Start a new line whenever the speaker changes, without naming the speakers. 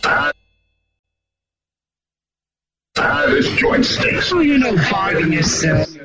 This joint stinks.
Oh, you know, finding yourself.